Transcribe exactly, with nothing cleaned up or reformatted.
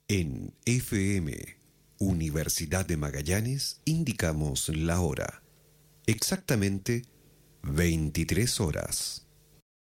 En F M, Universidad de Magallanes, indicamos la hora. Exactamente veintitrés horas.